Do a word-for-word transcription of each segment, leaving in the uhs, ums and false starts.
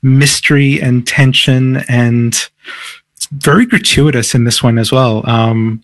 mystery and tension, and it's very gratuitous in this one as well. Um,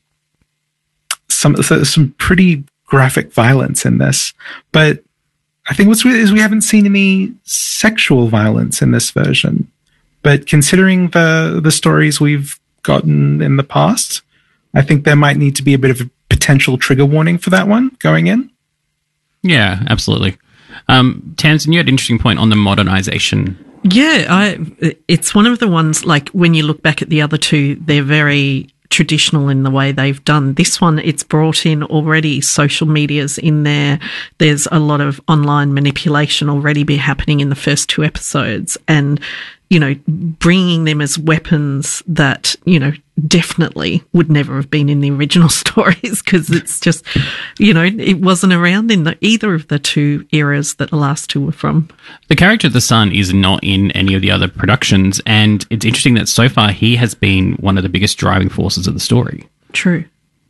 some some pretty graphic violence in this, but I think what's weird is we haven't seen any sexual violence in this version. But considering the the stories we've gotten in the past, I think there might need to be a bit of a potential trigger warning for that one going in. Yeah, absolutely. Um, Tamsin, you had an interesting point on the modernization. Yeah, I, it's one of the ones, like, when you look back at the other two, they're very traditional in the way they've done. This one, it's brought in already social media's in there. There's a lot of online manipulation already be happening in the first two episodes, and, you know, bringing them as weapons that, you know, definitely would never have been in the original stories, because it's just, you know, it wasn't around in the, either of the two eras that the last two were from. The character of the son is not in any of the other productions, and it's interesting that so far he has been one of the biggest driving forces of the story. True.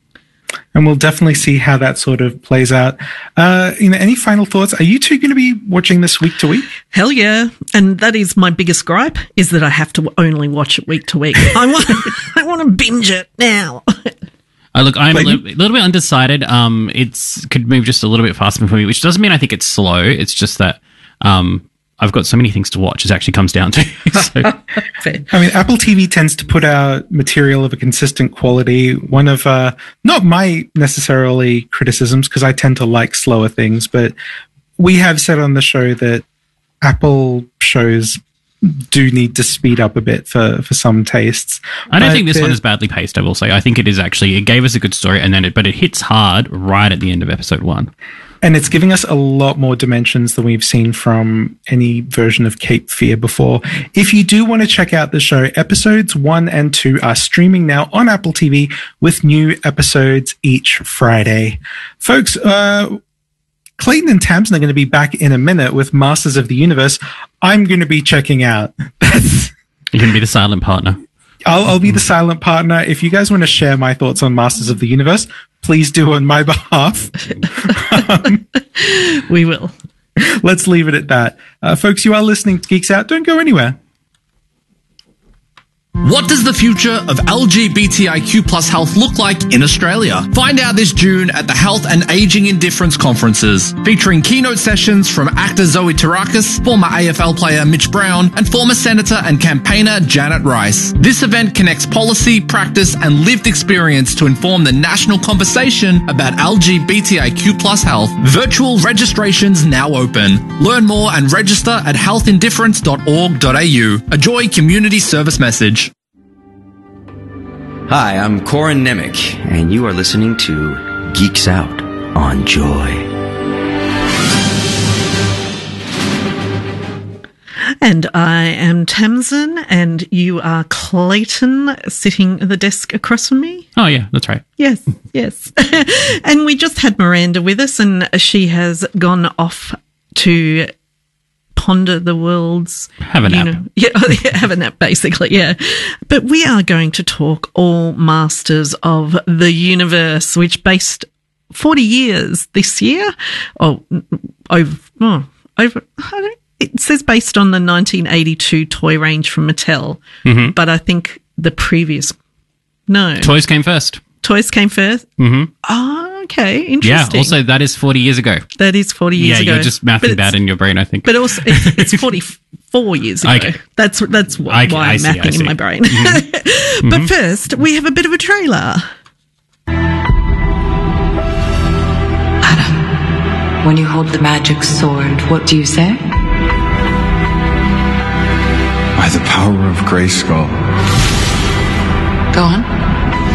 And we'll definitely see how that sort of plays out. Uh, you know, any final thoughts? Are you two going to be watching this week to week? Hell yeah. And that is my biggest gripe, is that I have to only watch it week to week. I want I want to binge it now. Uh, look, I'm a little, a little bit undecided. Um, it's could move just a little bit faster for me, which doesn't mean I think it's slow. It's just that um, I've got so many things to watch, it actually comes down to. So. I mean, Apple T V tends to put out material of a consistent quality. One of, uh, not my necessarily criticisms, because I tend to like slower things, but we have said on the show that Apple shows do need to speed up a bit for, for some tastes. I don't but think this one is badly paced, I will say. I think it is actually, it gave us a good story, and then it, but it hits hard right at the end of episode one. And it's giving us a lot more dimensions than we've seen from any version of Cape Fear before. If you do want to check out the show, episodes one and two are streaming now on Apple T V with new episodes each Friday. Folks, uh, Clayton and Tamsin are going to be back in a minute with Masters of the Universe. I'm going to be checking out. That's You're going to be the silent partner. I'll, I'll be the silent partner. If you guys want to share my thoughts on Masters of the Universe, please do on my behalf. um, we will. Let's leave it at that. Uh, folks, you are listening to Geeks Out. Don't go anywhere. What does the future of L G B T I Q plus health look like in Australia? Find out this June at the Health and Ageing Indifference Conferences, featuring keynote sessions from actor Zoe Terakis, former A F L player Mitch Brown, and former Senator and campaigner Janet Rice. This event connects policy, practice, and lived experience to inform the national conversation about L G B T I Q plus health. Virtual registrations now open. Learn more and register at health indifference dot org dot a u. A Joy community service message. Hi, I'm Corin Nemec, and you are listening to Geeks Out on Joy. And I am Tamsin, and you are Clayton, sitting at the desk across from me. Oh, yeah, that's right. Yes, yes. And we just had Miranda with us, and she has gone off to ponder the world's... Have a nap. You know, yeah, have a nap, basically, yeah. But we are going to talk all Masters of the Universe, which based forty years this year. Oh, over... Oh, over I don't, it says based on the nineteen eighty-two toy range from Mattel, mm-hmm. but I think the previous... No. Toys came first. Toys came first? Mm-hmm. Oh, okay. Interesting. Yeah, also that is forty years ago. That is forty years yeah, ago. Yeah, you're just mathing bad in your brain, I think. But also, it's, it's forty-four years ago. Okay. That's that's why, okay, why I'm see, mathing in my brain. Mm-hmm. But mm-hmm. first, we have a bit of a trailer. Adam, when you hold the magic sword, what do you say? By the power of Grayskull. Go on.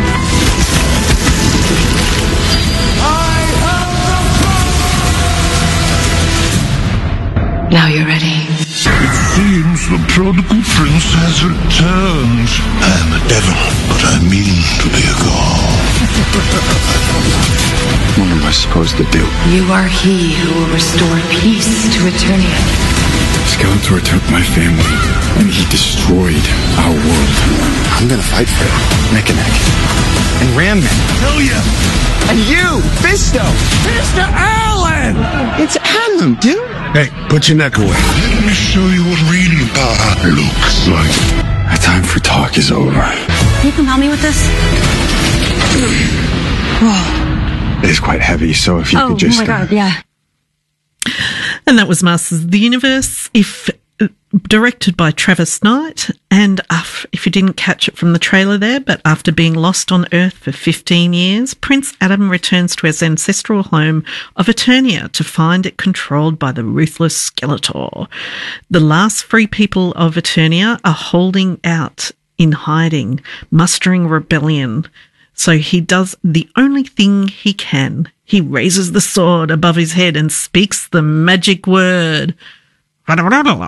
Now you're ready. It seems the prodigal prince has returned. I am a devil, but I mean to be a god. What am I supposed to do? You are he who will restore peace to Eternia. Skeletor took my family, and he destroyed our world. I'm gonna fight for it, neck and neck. And and Ram Man. Hell yeah! And you, Fisto! Mister Allen! It's Adam, dude! Hey, put your neck away. Let me show you what real power looks like. Our time for talk is over. Can you come help me with this? Whoa. It is quite heavy, so if you oh, could just... Oh my god, yeah. And that was Masters of the Universe, if uh, directed by Travis Knight. And uh, if you didn't catch it from the trailer there, but after being lost on Earth for fifteen years, Prince Adam returns to his ancestral home of Eternia to find it controlled by the ruthless Skeletor. The last free people of Eternia are holding out in hiding, mustering rebellion. So he does the only thing he can. He raises the sword above his head and speaks the magic word. Word.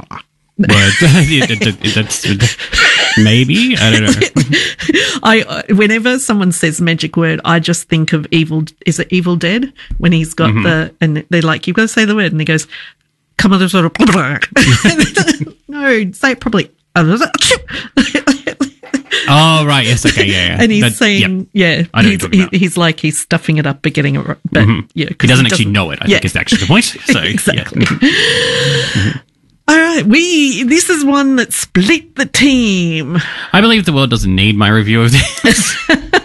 That's, maybe? I don't know. I whenever someone says magic word, I just think of Evil. Is it Evil Dead? When he's got mm-hmm. the and they're like, you've got to say the word, and he goes, "Come on, sort of." No, say it properly. Oh, right. Yes. Okay. Yeah. yeah. And he's that, saying, yep. yeah, he's, he, he's like, he's stuffing it up, but getting it right. But, mm-hmm. yeah, he doesn't he actually doesn't, know it, I yeah. think is actually the point. So, exactly. Yeah. Mm-hmm. All right. We, this is one that split the team. I believe the world doesn't need my review of this.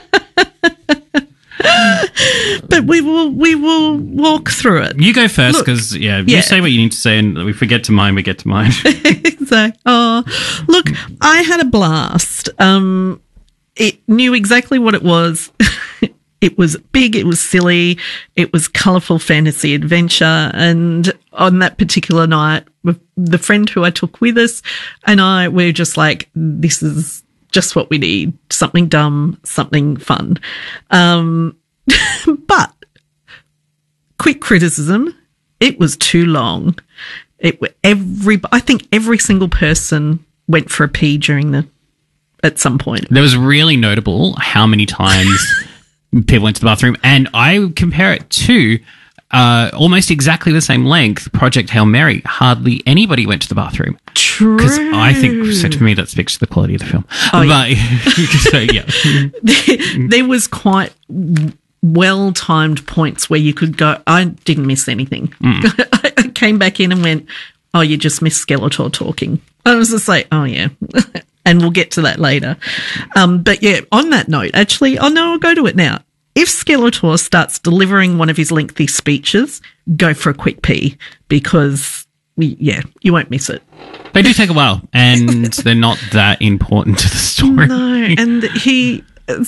But we will, we will walk through it. You go first because, yeah, you yeah. say what you need to say and we forget to mine, we get to mine. Exactly. Oh, look, I had a blast. Um, it knew exactly what it was. It was big, it was silly, it was colourful fantasy adventure. And on that particular night, with the friend who I took with us and I, we're just like, this is just what we need. Something dumb, something fun. Um, but quick criticism, it was too long. It every I think every single person went for a pee during the at some point. There was really notable how many times people went to the bathroom, and I compare it to uh, almost exactly the same length Project Hail Mary. Hardly anybody went to the bathroom. True. Because I think, so to me, that speaks to the quality of the film. Oh, but, yeah. So, yeah. there, there was quite well-timed points where you could go, I didn't miss anything. Mm. I came back in and went, oh, you just missed Skeletor talking. I was just like, oh, yeah. And we'll get to that later. Um, but, yeah, on that note, actually, oh, no, I'll go to it now. If Skeletor starts delivering one of his lengthy speeches, go for a quick pee because, we, yeah, you won't miss it. They do take a while, and they're not that important to the story. No, and he...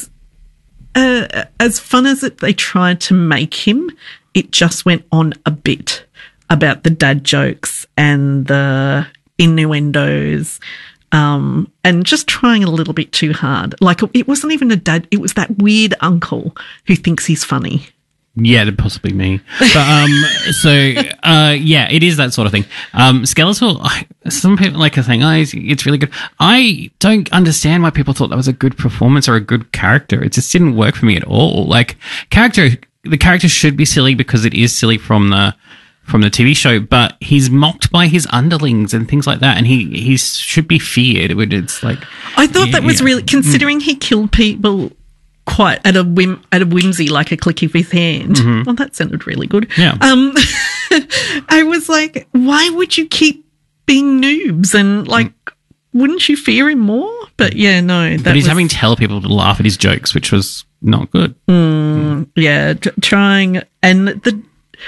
Uh, as fun as it they tried to make him, it just went on a bit about the dad jokes and the innuendos, um, and just trying a little bit too hard. Like, it wasn't even a dad, it was that weird uncle who thinks he's funny. Yeah, possibly me. But, um, so, uh, yeah, it is that sort of thing. Um, Skeletor, some people like are saying, oh, it's, it's really good. I don't understand why people thought that was a good performance or a good character. It just didn't work for me at all. Like, character, the character should be silly because it is silly from the, from the T V show, but he's mocked by his underlings and things like that, and he, he should be feared. It's like, I thought yeah, that was yeah. really, considering he killed people quite at a whim, at a whimsy, like a click of his hand. Mm-hmm. Well, that sounded really good. Yeah. Um, I was like, why would you keep being noobs and like, mm. wouldn't you fear him more? But yeah, no. That but he's was, having to tell people to laugh at his jokes, which was not good. Mm, mm. Yeah, t- trying and the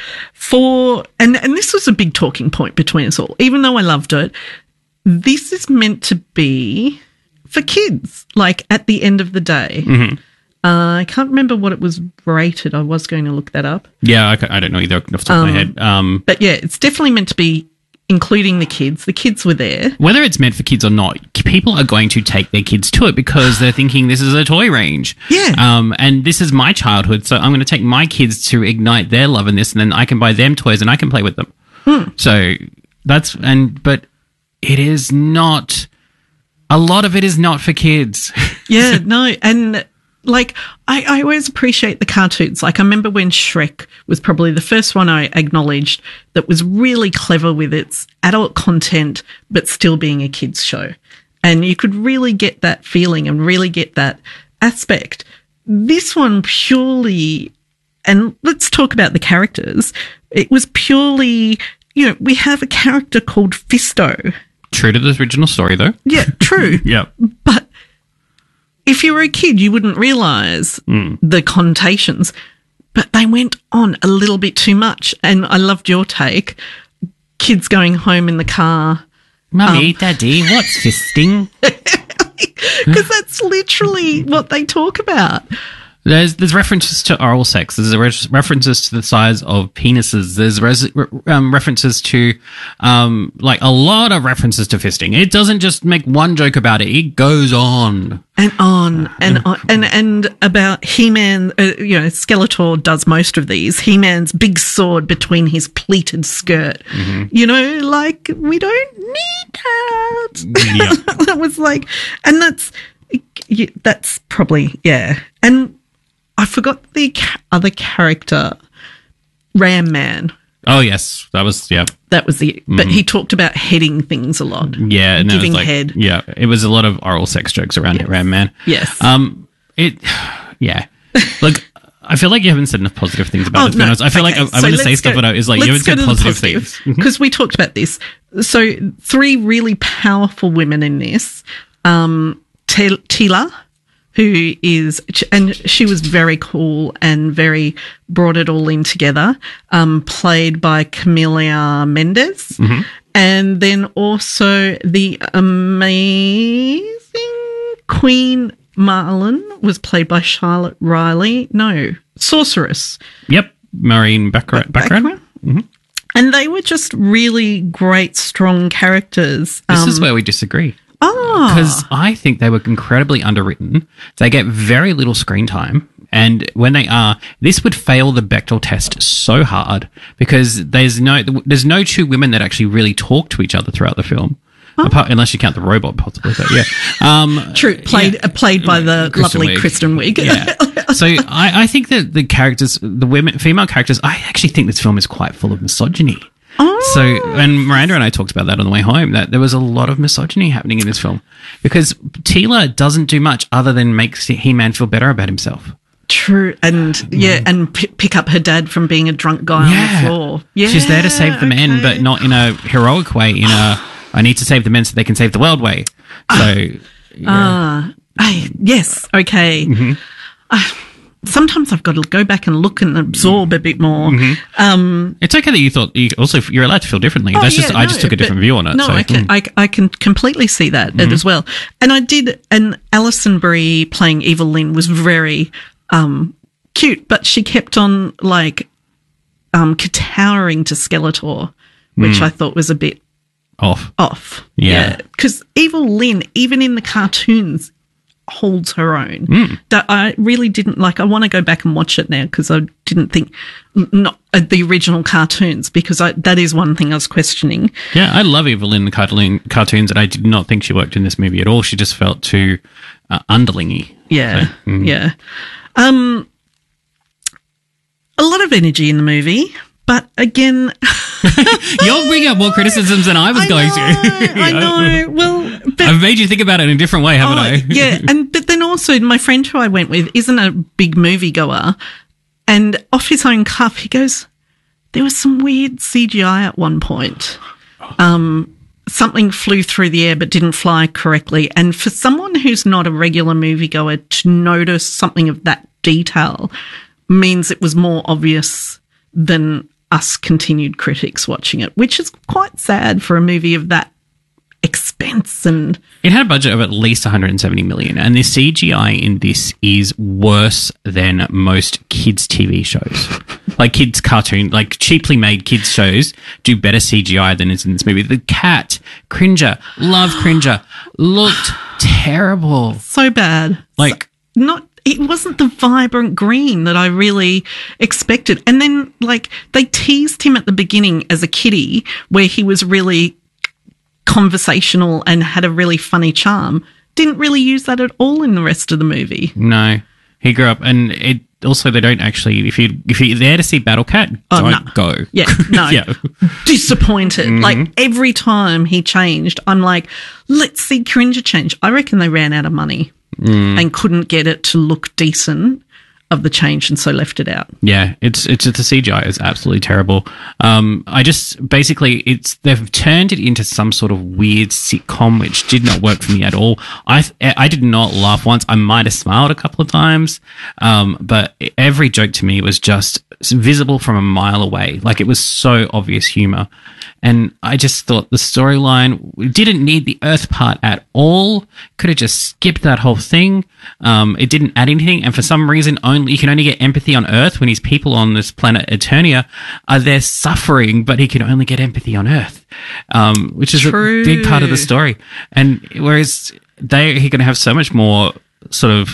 for and and this was a big talking point between us all. Even though I loved it, this is meant to be for kids. Like at the end of the day. Mm-hmm. Uh, I can't remember what it was rated. I was going to look that up. Yeah, I, I don't know either off the top um, of my head. Um, but yeah, it's definitely meant to be including the kids. The kids were there. Whether it's meant for kids or not, people are going to take their kids to it because they're thinking this is a toy range. Yeah. Um, and this is my childhood, so I'm going to take my kids to ignite their love in this, and then I can buy them toys and I can play with them. Hmm. So that's, and, but it is not, a lot of it is not for kids. Yeah, no, and... Like, I, I always appreciate the cartoons. Like, I remember when Shrek was probably the first one I acknowledged that was really clever with its adult content, but still being a kid's show. And you could really get that feeling and really get that aspect. this one purely, and let's talk about the characters. It was purely, you know, we have a character called Fisto. True to the original story, though. Yeah, true. Yeah. But if you were a kid, you wouldn't realise mm. the connotations. But they went on a little bit too much. And I loved your take. Kids going home in the car. Mummy, um, Daddy, what's fisting? Because that's literally what they talk about. There's there's references to oral sex. There's re- references to the size of penises. There's res- um, references to, um, like a lot of references to fisting. It doesn't just make one joke about it. It goes on and on and on and and about He-Man. Uh, you know, Skeletor does most of these. He-Man's big sword between his pleated skirt. Mm-hmm. You know, like we don't need that. Yeah. That was like, and that's that's probably yeah, and. I forgot the ca- other character, Ram Man. Oh, yes. That was, yeah. That was the, but mm. he talked about heading things a lot. Yeah. And giving it was like, head. Yeah. It was a lot of oral sex jokes around yes. it, Ram Man. Yes. Um, it, yeah. Look, I feel like you haven't said enough positive things about oh, it. To no. be honest. I feel okay. like I, I so want to say stuff, go, but it's like you haven't said positive things. Because we talked about this. So three really powerful women in this. Um, Teela, who is, and she was very cool and very brought it all in together, um, played by Camila Mendes. Mm-hmm. And then also the amazing Queen Marlin was played by Charlotte Riley. No, Sorceress. Yep. Maureen Baccarat. Baccarat. Mm-hmm. And they were just really great, strong characters. This um, is where we disagree. Oh. Because I think they were incredibly underwritten. They get very little screen time. And when they are, this would fail the Bechdel test so hard because there's no there's no two women that actually really talk to each other throughout the film. Oh. Apart, unless you count the robot, possibly. But yeah. Um, True. Played yeah. uh, played by the Kristen lovely Wiig. Kristen Wiig. Yeah. So I, I think that the characters, the women, female characters, I actually think this film is quite full of misogyny. Oh. So, and Miranda and I talked about that on the way home, that there was a lot of misogyny happening in this film because Teela doesn't do much other than make He-Man feel better about himself. True. And yeah, and p- pick up her dad from being a drunk guy yeah. on the floor. Yeah. She's there to save the okay. men, but not in a heroic way, in a, I need to save the men so they can save the world way. So, ah, yeah. uh, yes. Okay. Mm-hmm. Uh, Sometimes I've got to go back and look and absorb a bit more. Mm-hmm. Um, it's okay that you thought you also you're allowed to feel differently. oh, That's yeah, just no, I just took a different view on it. No, so. I can mm. I, I can completely see that mm-hmm. as well. And I did. And Alison Brie playing Evil Lynn was very um, cute, but she kept on like um, kowtowing to Skeletor, which mm. I thought was a bit off. Off, yeah. Because yeah. Evil Lynn, even in the cartoons, holds her own. Mm. That I really didn't like. I want to go back and watch it now because I didn't think not uh, the original cartoons because I, that is one thing I was questioning. Yeah, I love Evil in the cartoon, cartoons, and I did not think she worked in this movie at all. She just felt too uh, underlingy. Yeah, so, mm. yeah. Um, a lot of energy in the movie, but again, you're bringing up more criticisms than I was I going know, to. I know. Well, but, I've made you think about it in a different way, haven't oh, I? yeah, and but then also my friend who I went with isn't a big movie goer, and off his own cuff he goes, "There was some weird C G I at one point. Um, something flew through the air but didn't fly correctly, and for someone who's not a regular moviegoer to notice something of that detail means it was more obvious than us continued critics watching it, which is quite sad for a movie of that expense. And it had a budget of at least one hundred seventy million, and the C G I in this is worse than most kids' T V shows. Like kids' cartoon, like cheaply made kids' shows do better C G I than is in this movie. The cat, Cringer, love Cringer, looked terrible. So bad. Like, so, not it wasn't the vibrant green that I really expected. And then, like, they teased him at the beginning as a kiddie where he was really conversational and had a really funny charm. Didn't really use that at all in the rest of the movie. No. He grew up, and it also, they don't actually, if, you, if you're there to see Battle Cat, oh, don't no. go. Yeah, no. yeah. Disappointed. Mm-hmm. Like, every time he changed, I'm like, let's see Cringer change. I reckon they ran out of money. Mm. and couldn't get it to look decent of the change, and so left it out. Yeah, it's it's the C G I is absolutely terrible. Um, I just basically it's they've turned it into some sort of weird sitcom, which did not work for me at all. I I did not laugh once. I might have smiled a couple of times, um, but every joke to me was just visible from a mile away. Like it was so obvious humor, and I just thought the storyline didn't need the Earth part at all. Could have just skipped that whole thing. Um, it didn't add anything, and for some reason, only you can only get empathy on Earth when his people on this planet Eternia are there suffering, but he can only get empathy on Earth, um, which is True. a big part of the story. And whereas they he can have so much more sort of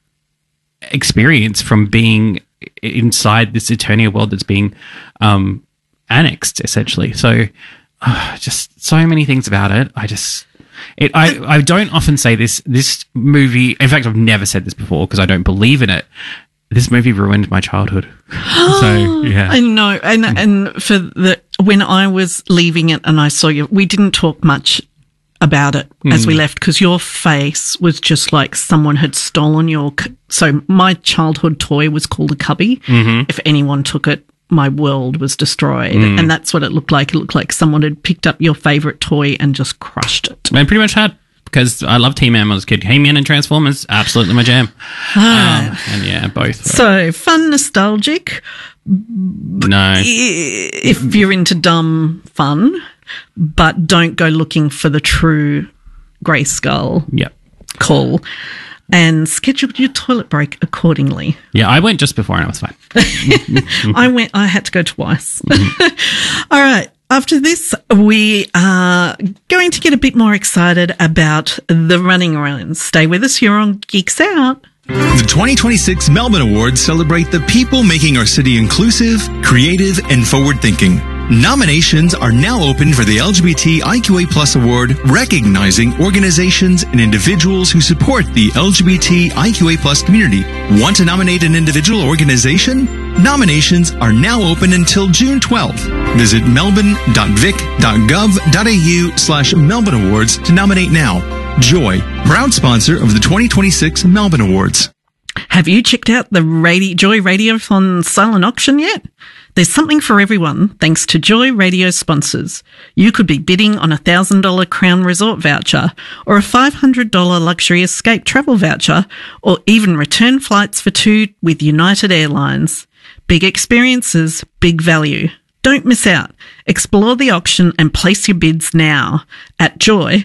experience from being inside this Eternia world that's being um, annexed, essentially. So, uh, just so many things about it. I just. It, I, I don't often say this. This movie, in fact, I've never said this before because I don't believe in it. This movie ruined my childhood. So, yeah. I know. And, and for the, when I was leaving it and I saw you, we didn't talk much about it mm. as we left because your face was just like someone had stolen your, so my childhood toy was called a cubby. Mm-hmm. If anyone took it, my world was destroyed. Mm. And that's what it looked like. It looked like someone had picked up your favorite toy and just crushed it. I pretty much had, because I loved He-Man when I was a kid. He-Man and Transformers, absolutely my jam. Ah. Um, and yeah, both. So fun, nostalgic. No. If you're into dumb fun, but don't go looking for the true Grayskull. Yep. Call. And schedule your toilet break accordingly. Yeah, I went just before and I was fine. I went, I had to go twice. Mm-hmm. All right. After this, we are going to get a bit more excited about the running around. Stay with us. You're on Geeks Out. The twenty twenty-six Melbourne Awards celebrate the people making our city inclusive, creative, and forward-thinking. Nominations are now open for the L G B T I Q A plus award, recognizing organizations and individuals who support the L G B T I Q A plus community. Want to nominate an individual or organization? Nominations are now open until June twelfth. Visit melbourne.vic.gov.au slash Melbourne Awards to nominate now. Joy, proud sponsor of the twenty twenty-six Melbourne Awards. Have you checked out the Radio, Joy Radiothon silent auction yet? There's something for everyone thanks to Joy Radio sponsors. You could be bidding on a one thousand dollars Crown Resort voucher or a five hundred dollars Luxury Escape travel voucher or even return flights for two with United Airlines. Big experiences, big value. Don't miss out. Explore the auction and place your bids now at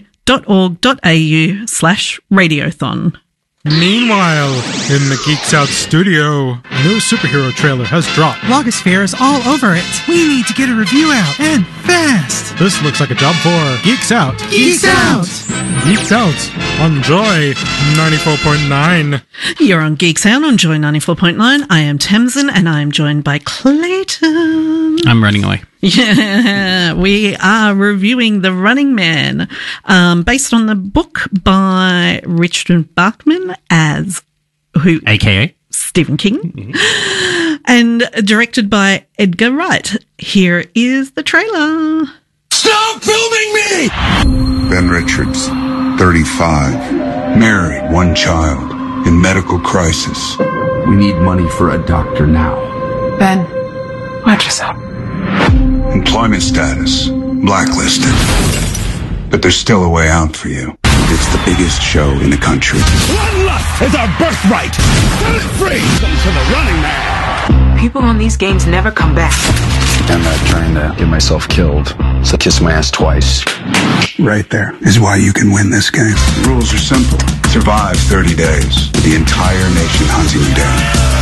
joy.org.au slash radiothon. Meanwhile, in the Geeks Out studio, a new superhero trailer has dropped. Blogosphere is all over it. We need to get a review out, and fast. This looks like a job for Geeks Out. Geeks Out! Geeks Out on Joy ninety-four point nine. You're on Geeks Out on Joy ninety-four point nine. I am Tamsin, and I am joined by Clayton. I'm running away. Yeah, we are reviewing The Running Man, um, based on the book by Richard Bachman as who, A K A Stephen King, mm-hmm. and directed by Edgar Wright. Here is the trailer. Stop filming me! Ben Richards, thirty-five, married, one child, in medical crisis. We need money for a doctor now. Ben, watch yourself. Employment status, blacklisted. But there's still a way out for you. It's the biggest show in the country. Bloodlust is our birthright! Set it free! Come to the Running Man! People on these games never come back. I'm not trying to get myself killed, so kiss my ass twice. Right there is why you can win this game. The rules are simple. Survive thirty days with the entire nation hunting you down.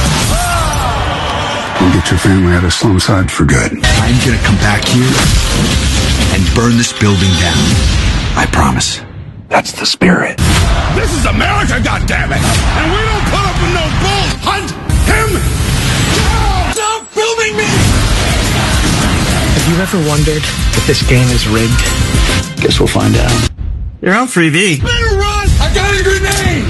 We'll get your family out of Slumside for good. I'm gonna come back here and burn this building down. I promise. That's the spirit. This is America, goddammit! And we don't put up with no bull! Hunt him down! Stop filming me! Have you ever wondered if this game is rigged? Guess we'll find out. You're on free V. Better run! I got a grenade!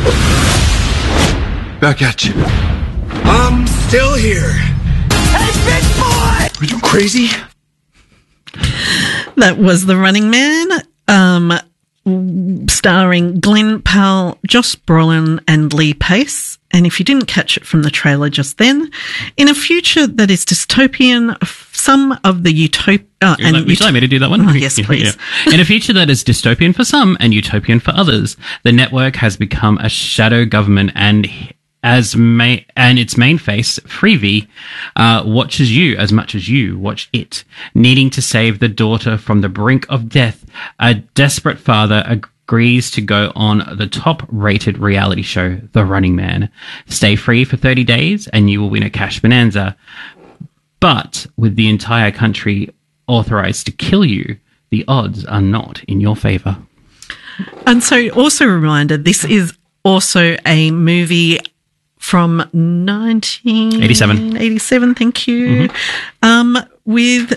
Back at you. I'm still here. Hey, big boy! Are you crazy? That was The Running Man. Um, starring Glenn Powell, Josh Brolin and Lee Pace. And if you didn't catch it from the trailer just then, in a future that is dystopian, some of the utopia... Uh, Would you like, would you like me to do that one? Oh, yes, please. Yeah. In a future that is dystopian for some and utopian for others, the network has become a shadow government, and as ma- and its main face, Freevee, uh, watches you as much as you watch it. Needing to save the daughter from the brink of death, a desperate father agrees to go on the top-rated reality show, The Running Man. Stay free for thirty days and you will win a cash bonanza. But with the entire country authorized to kill you, the odds are not in your favor. And so, also a reminder, this is also a movie from nineteen eighty-seven. eighty-seven, thank you, Mm-hmm. um, with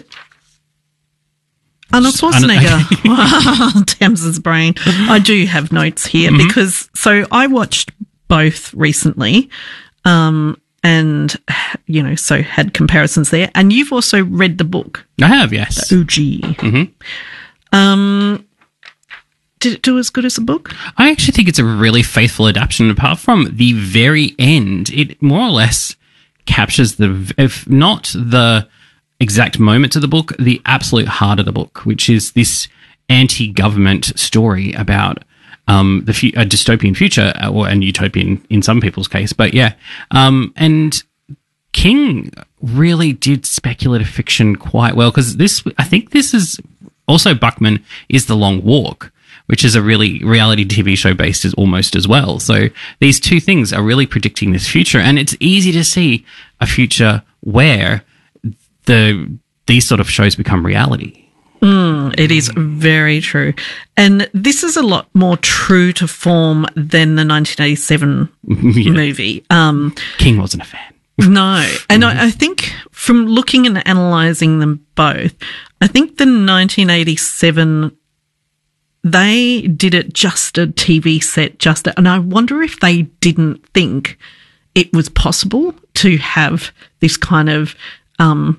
Arnold Schwarzenegger. Wow, Tamsin's brain. I do have notes here mm-hmm. because, so I watched both recently, um, and, you know, so had comparisons there. And you've also read the book. I have, yes. The O G. Mm-hmm. Um, did it do as good as the book? I actually think it's a really faithful adaptation. Apart from the very end, it more or less captures the, if not the exact moments of the book, the absolute heart of the book, which is this anti-government story about um, the fu- a dystopian future, or and utopian in some people's case. But yeah, um, and King really did speculative fiction quite well, because this, I think this is also Buckman is The Long Walk, which is a really reality T V show based as almost as well. So these two things are really predicting this future, and it's easy to see a future where the these sort of shows become reality. Mm, it is very true. And this is a lot more true to form than the nineteen eighty-seven yeah. movie. Um, King wasn't a fan. No. And I, I think from looking and analysing them both, I think the nineteen eighty-seven, they did it just a T V set, just a, and I wonder if they didn't think it was possible to have this kind of um,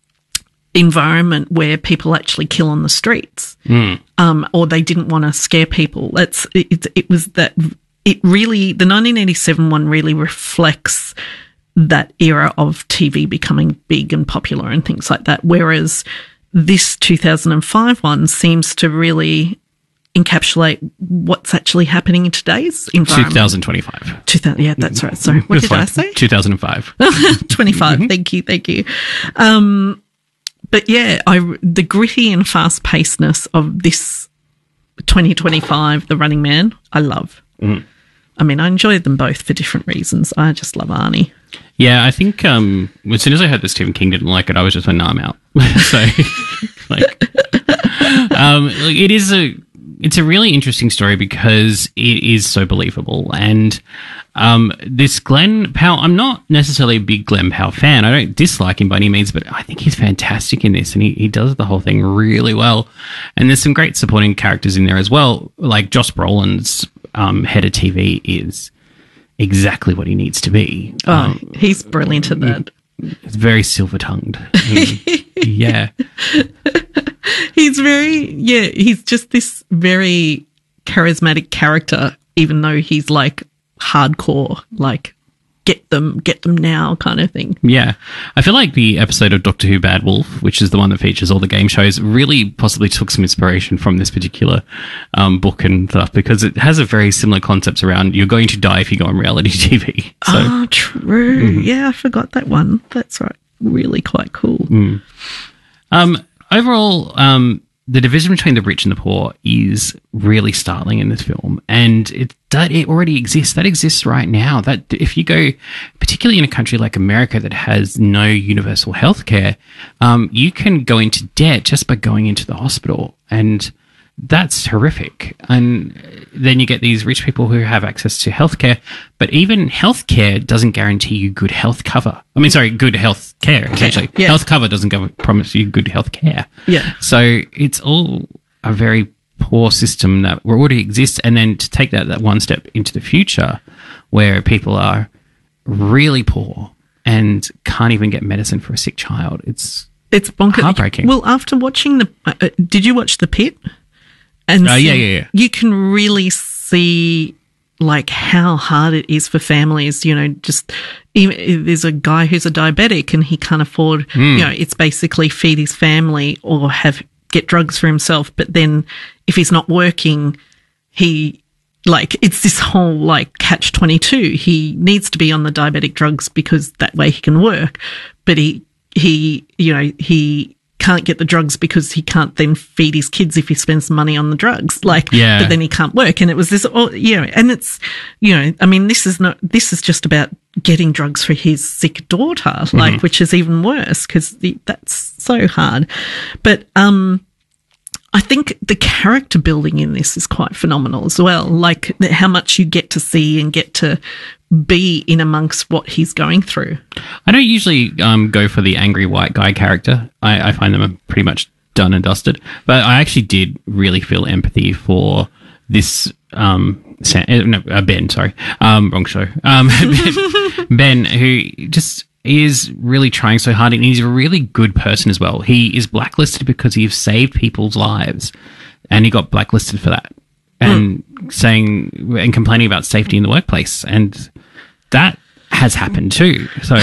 environment where people actually kill on the streets, mm. um, or they didn't want to scare people. That's it, it was that it really, the nineteen eighty-seven one really reflects that era of T V becoming big and popular and things like that, whereas this two thousand five one seems to really encapsulate what's actually happening in today's environment. twenty twenty-five. two thousand, yeah, that's right. Sorry, what That's did fine. I say? two thousand five. twenty-five. Mm-hmm. Thank you, thank you. Um, but yeah, I the gritty and fast pacedness of this twenty twenty-five, The Running Man, I love. Mm. I mean, I enjoyed them both for different reasons. I just love Arnie. Yeah, I think um, as soon as I heard that Stephen King didn't like it, I was just like, no, I'm out. so, like, um, it is a, it's a really interesting story because it is so believable. And um, this Glenn Powell, I'm not necessarily a big Glenn Powell fan. I don't dislike him by any means, but I think he's fantastic in this, and he, he does the whole thing really well. And there's some great supporting characters in there as well. Like Josh Brolin's um, head of T V is exactly what he needs to be. Oh, um, he's brilliant at that. It's very silver-tongued. yeah. He's very, yeah, he's just this very charismatic character, even though he's like hardcore, like get them, get them now kind of thing. Yeah. I feel like the episode of Doctor Who Bad Wolf, which is the one that features all the game shows, really possibly took some inspiration from this particular um, book and stuff, because it has a very similar concepts around you're going to die if you go on reality T V. So, oh, true. Mm. Yeah, I forgot that one. That's right. Really quite cool. Mm. Um, overall, um, the division between the rich and the poor is really startling in this film, and it that it already exists. That exists right now. That if you go, particularly in a country like America that has no universal health care, um, you can go into debt just by going into the hospital, and that's horrific. And then you get these rich people who have access to healthcare, but even healthcare doesn't guarantee you good health cover. I mean, sorry, good health care, essentially. Yeah. Health cover doesn't go, promise you good health care. Yeah. So it's all a very poor system that already exists. And then to take that, that one step into the future where people are really poor and can't even get medicine for a sick child, it's It's bonkers. heartbreaking. Well, after watching the, uh, did you watch The Pit? And uh, so yeah, yeah, yeah. you can really see like how hard it is for families, you know, just even, there's a guy who's a diabetic and he can't afford, Mm. you know, it's basically feed his family or have get drugs for himself. But then if he's not working, he like it's this whole like catch twenty-two. He needs to be on the diabetic drugs because that way he can work. But he, he, you know, he can't get the drugs because he can't then feed his kids if he spends money on the drugs. Like, Yeah. but then he can't work. And it was this, oh, you know, and it's, you know, I mean, this is not, this is just about getting drugs for his sick daughter, like, which is even worse because that's so hard. But, um, I think the character building in this is quite phenomenal as well. Like how much you get to see and get to be in amongst what he's going through. I don't usually um, go for the angry white guy character. I, I find them pretty much done and dusted. But I actually did really feel empathy for this um, Sam, uh, no, uh, Ben. Sorry, um, wrong show. Um, Ben, Ben, who just is really trying so hard, and he's a really good person as well. He is blacklisted because he's saved people's lives, and he got blacklisted for that. And mm. saying and complaining about safety in the workplace, and that has happened too. So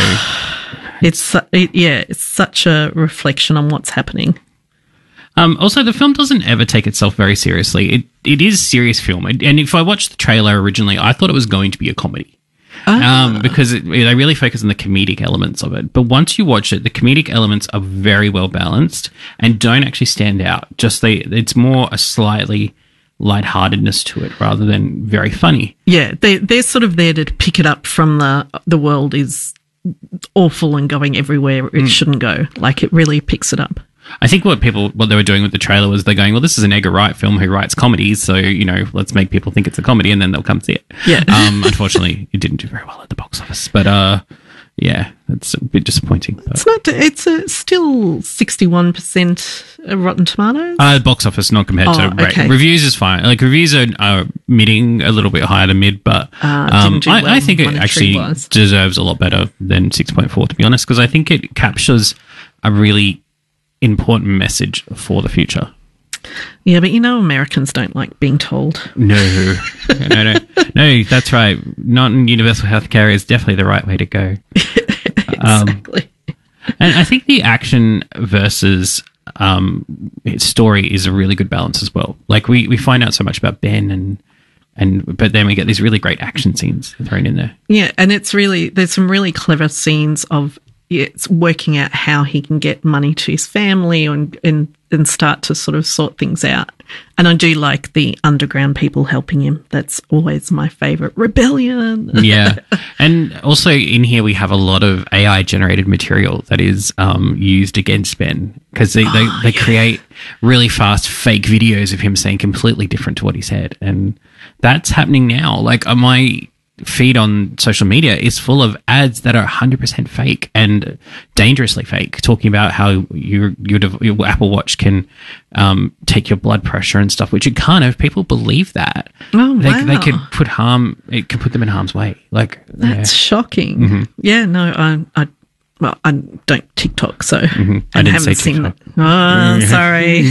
it's it, yeah, it's such a reflection on what's happening. Um, also, the film doesn't ever take itself very seriously. It it is a serious film, and if I watched the trailer originally, I thought it was going to be a comedy. Ah. Um, because it, they really focus on the comedic elements of it. But once you watch it, the comedic elements are very well balanced and don't actually stand out. Just they, it's more a slightly lightheartedness to it rather than very funny. Yeah, they they're sort of there to pick it up from the the world is awful and going everywhere it mm. shouldn't go. Like it really picks it up. I think what people, what they were doing with the trailer was they're going, well, this is an Edgar Wright film who writes comedies, so, you know, let's make people think it's a comedy and then they'll come see it. Yeah. Um, unfortunately, it didn't do very well at the box office, but, uh, yeah, it's a bit disappointing. But. It's not, it's a, still sixty-one percent Rotten Tomatoes. Uh, box office, not compared oh, to rate. Okay. Reviews is fine. Like, reviews are, are midding a little bit higher than mid, but uh, um, well I, I think it actually deserves a lot better than six point four, to be honest, because I think it captures a really important message for the future. Yeah, but you know, Americans don't like being told. No, no, no, no. That's right. Not in universal healthcare is definitely the right way to go. Exactly. Um, and I think the action versus um, story is a really good balance as well. Like we, we find out so much about Ben and and but then we get these really great action scenes thrown in there. Yeah, and it's really there's some really clever scenes of. It's working out how he can get money to his family and, and and start to sort of sort things out. And I do like the underground people helping him. That's always my favourite. Rebellion. Yeah. And also in here we have a lot of A I generated material that is um, used against Ben because they, oh, they, they yeah. create really fast fake videos of him saying completely different to what he said. And that's happening now. Like uh, my... feed on social media is full of ads that are one hundred percent fake and dangerously fake, talking about how your your, your Apple Watch can um, take your blood pressure and stuff, which it can't. If people believe that, oh, they, wow. they could put harm. It could put them in harm's way. Like that's yeah. shocking. Mm-hmm. Yeah, no, I, I, well, I don't TikTok, so mm-hmm. I and didn't haven't say seen TikTok. that. Oh, sorry.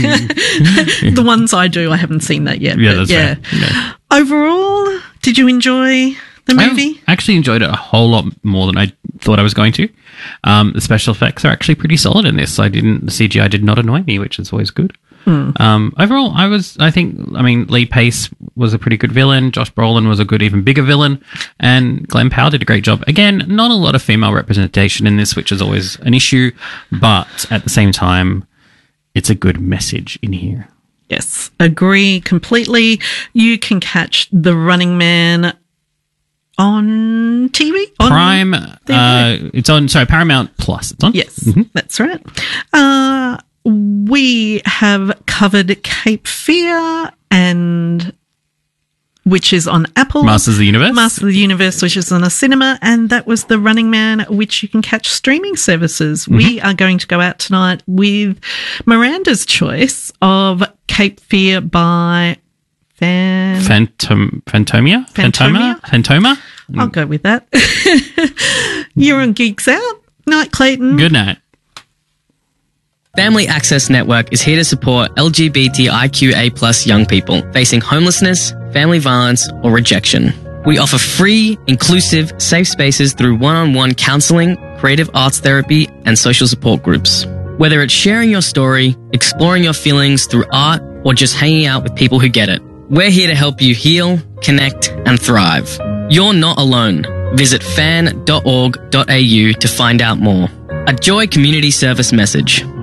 The ones I do, I haven't seen that yet. Yeah, but that's yeah. Right. Yeah. Overall, did you enjoy the movie? I actually enjoyed it a whole lot more than I thought I was going to. Um, the special effects are actually pretty solid in this. I didn't, the C G I did not annoy me, which is always good. Hmm. Um, overall, I was, I think, I mean, Lee Pace was a pretty good villain. Josh Brolin was a good, even bigger villain. And Glenn Powell did a great job. Again, not a lot of female representation in this, which is always an issue. But at the same time, it's a good message in here. Yes, agree completely. You can catch The Running Man on T V? On Prime. Uh, it's on, sorry, Paramount Plus. It's on? Yes, mm-hmm. That's right. Uh, we have covered Cape Fear, and which is on Apple. Masters of the Universe. Masters of the Universe, which is on a cinema, and that was The Running Man, which you can catch streaming services. Mm-hmm. We are going to go out tonight with Miranda's choice of Cape Fear by... Fan- Phantom, Phantomia? Phantomia? Phantoma? I'll go with that. You're on Geeks Out. Night, Clayton. Good night. Family Access Network is here to support L G B T I Q A plus young people facing homelessness, family violence, or rejection. We offer free, inclusive, safe spaces through one-on-one counseling, creative arts therapy, and social support groups. Whether it's sharing your story, exploring your feelings through art, or just hanging out with people who get it, we're here to help you heal, connect, and thrive. You're not alone. Visit fan dot org dot a u to find out more. A Joy Community Service message.